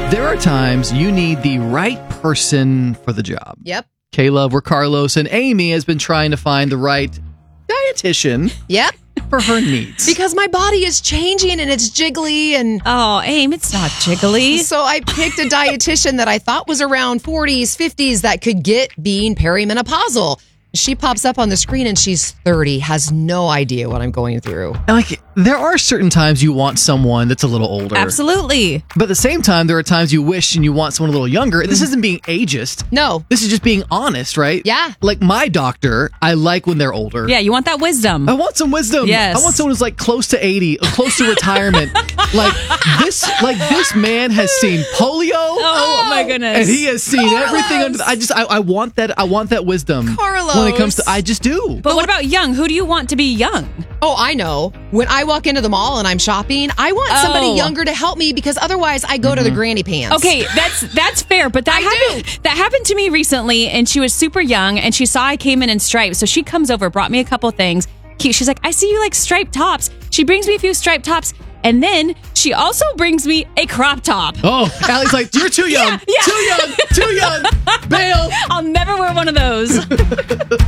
There are times you need the right person for the job. Yep. Caleb, we're Carlos, and Amy has been trying to find the right dietitian Yep. for her needs. Because my body is changing and it's jiggly, and Oh, Aim, it's not jiggly. so I picked a dietitian that I thought was around 40s, 50s that could get being perimenopausal. She pops up on the screen and she's 30, has no idea what I'm going through. And like, there are certain times you want someone that's a little older. Absolutely. But at the same time, there are times you wish and you want someone a little younger. This isn't being ageist. No. This is just being honest, right? Yeah. Like my doctor, I like when they're older. Yeah, you want that wisdom. I want some wisdom. Yes. I want someone who's like close to 80, close to retirement. This man has seen polio. Oh, my goodness. And he has seen Carlos! everything under I want that wisdom. Carlos. When it comes to I just do. But what about young? Who do you want to be young? Oh, I know. When I walk into the mall and I'm shopping, I want somebody younger to help me because otherwise I go to the granny pants. Okay, that's fair, but that happened to me recently, and she was super young, and she saw I came in stripes, so she comes over, brought me a couple things. She's like, I see you like striped tops. She brings me a few striped tops, and then she also brings me a crop top. Oh, Allie's like, you're too young. Yeah. Too young. Bail. I'll never wear one of those.